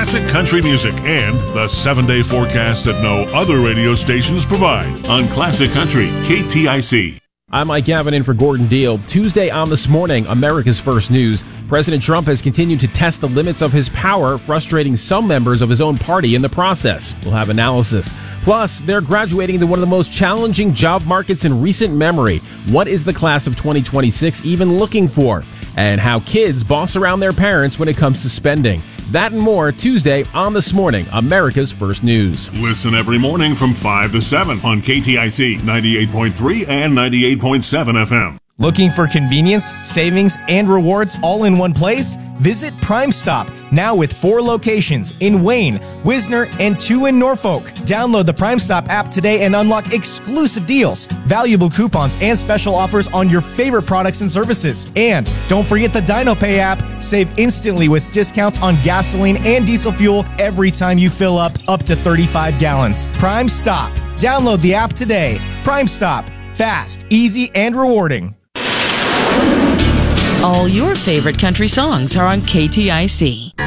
classic country music and the 7-day forecast that no other radio stations provide on Classic Country KTIC. I'm Mike Gavin in for Gordon Deal. Tuesday on This Morning, America's First News. President Trump has continued to test the limits of his power, frustrating some members of his own party in the process. We'll have analysis. Plus, they're graduating into one of the most challenging job markets in recent memory. What is the class of 2026 even looking for? And how kids boss around their parents when it comes to spending. That and more Tuesday on This Morning, America's First News. Listen every morning from 5 to 7 on KTIC 98.3 and 98.7 FM. Looking for convenience, savings, and rewards all in one place? Visit Prime Stop, now with 4 locations in Wayne, Wisner, and 2 in Norfolk. Download the Prime Stop app today and unlock exclusive deals, valuable coupons, and special offers on your favorite products and services. And don't forget the DinoPay app. Save instantly with discounts on gasoline and diesel fuel every time you fill up to 35 gallons. Prime Stop. Download the app today. Prime Stop. Fast, easy, and rewarding. All your favorite country songs are on KTIC.